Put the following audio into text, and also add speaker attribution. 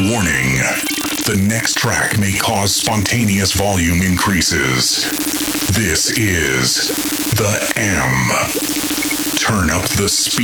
Speaker 1: Warning. The next track may cause spontaneous volume increases. This is the M. Turn up the speed.